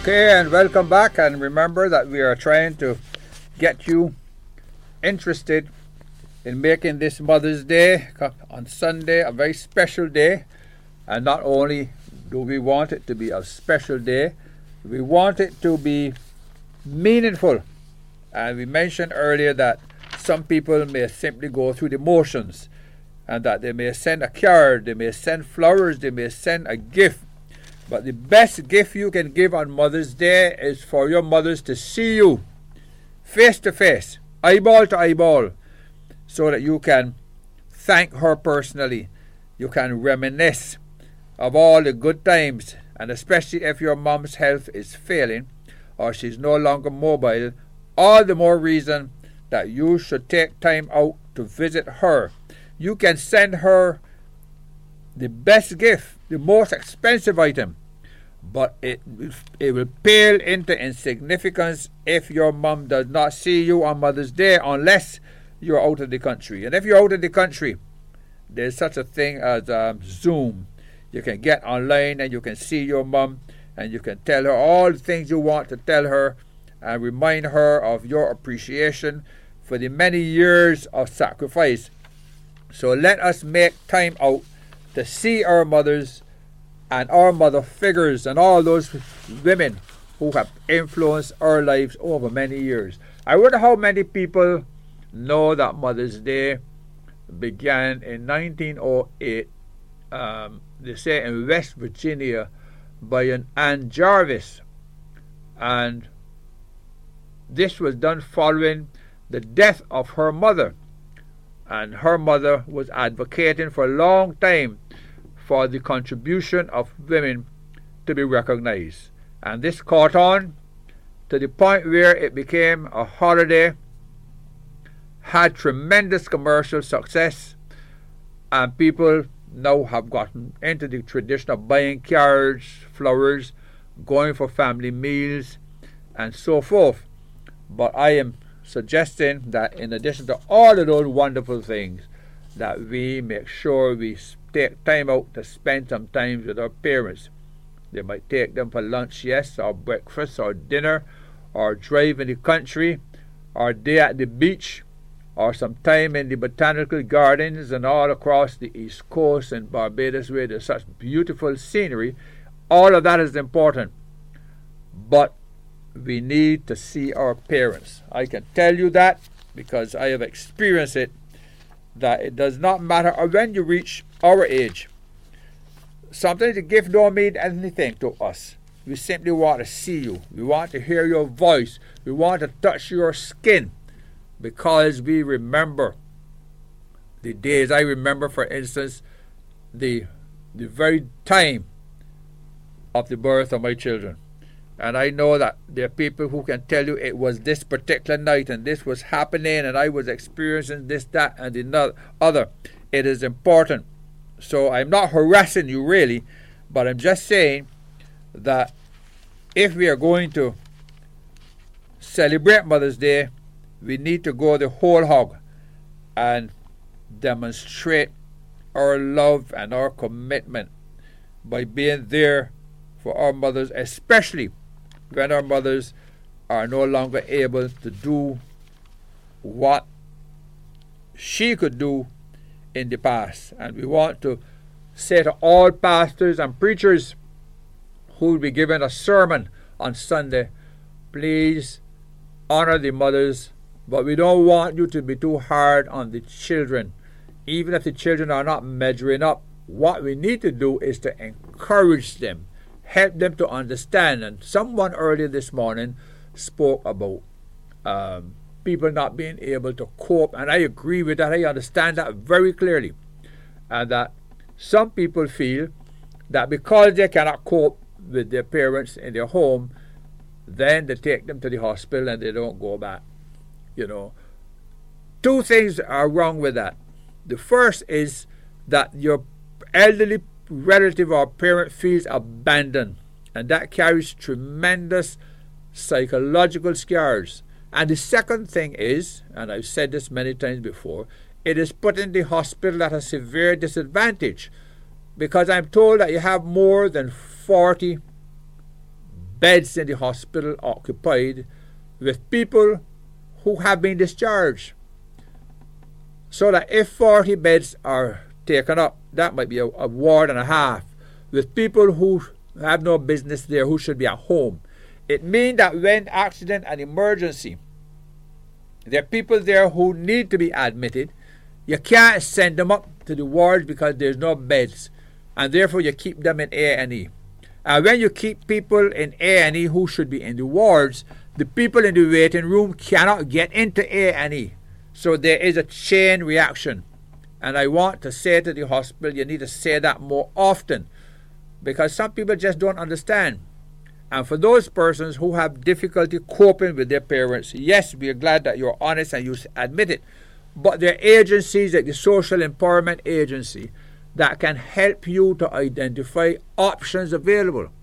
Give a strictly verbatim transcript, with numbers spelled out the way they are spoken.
Okay, and welcome back. And remember that we are trying to get you interested in making this Mother's Day on Sunday a very special day. And not only do we want it to be a special day, we want it to be meaningful. And we mentioned earlier that some people may simply go through the motions, and that they may send a card, they may send flowers, they may send a gift. But the best gift you can give on Mother's Day is for your mothers to see you face to face, eyeball to eyeball, so that you can thank her personally. You can reminisce of all the good times, and especially if your mom's health is failing or she's no longer mobile, all the more reason that you should take time out to visit her. You can send her the best gift, the most expensive item, but it, it will pale into insignificance if your mom does not see you on Mother's Day, unless you're out of the country. And if you're out of the country, there's such a thing as um, Zoom. You can get online and you can see your mom, and you can tell her all the things you want to tell her and remind her of your appreciation for the many years of sacrifice. So let us make time out to see our mothers and our mother figures and all those women who have influenced our lives over many years. I wonder how many people know that Mother's Day began in nineteen oh eight, um, they say in West Virginia, by an Ann Jarvis. And this was done following the death of her mother. And her mother was advocating for a long time for the contribution of women to be recognized. And this caught on to the point where it became a holiday, had tremendous commercial success, and people now have gotten into the tradition of buying cards, flowers, going for family meals, and so forth. But I am suggesting that in addition to all of those wonderful things, that we make sure we take time out to spend some time with our parents. They might take them for lunch, yes, or breakfast, or dinner, or drive in the country, or day at the beach, or some time in the botanical gardens and all across the East Coast and Barbados, where there's such beautiful scenery. All of that is important. But we need to see our parents. I can tell you that because I have experienced it, that it does not matter when you reach our age. Sometimes the gift don't mean anything to us. We simply want to see you. We want to hear your voice. We want to touch your skin, because we remember the days. I remember, for instance, the the very time of the birth of my children. And I know that there are people who can tell you it was this particular night and this was happening and I was experiencing this, that, and the other. It is important. So I'm not harassing you really, but I'm just saying that if we are going to celebrate Mother's Day, we need to go the whole hog and demonstrate our love and our commitment by being there for our mothers, especially when our mothers are no longer able to do what she could do in the past. And we want to say to all pastors and preachers who will be given a sermon on Sunday, please honor the mothers, but we don't want you to be too hard on the children. Even if the children are not measuring up, what we need to do is to encourage them, help them to understand. And someone earlier this morning spoke about um, people not being able to cope, and I agree with that. I understand that very clearly. And that some people feel that because they cannot cope with their parents in their home, then they take them to the hospital and they don't go back. You know, two things are wrong with that. The first is that your elderly relative or parent feels abandoned, and that carries tremendous psychological scars. And the second thing is, and I've said this many times before, it is putting the hospital at a severe disadvantage, because I'm told that you have more than forty beds in the hospital occupied with people who have been discharged. So that if forty beds are taken up, that might be a, a ward and a half with people who have no business there, who should be at home. It means that when accident and emergency, there are people there who need to be admitted. You can't send them up to the wards because there's no beds, and therefore you keep them in A and E. And when you keep people in A and E who should be in the wards, the people in the waiting room cannot get into A and E. So there is a chain reaction. And I want to say to the hospital, you need to say that more often, because some people just don't understand. And for those persons who have difficulty coping with their parents, yes, we are glad that you're honest and you admit it. But there are agencies like the Social Empowerment Agency that can help you to identify options available.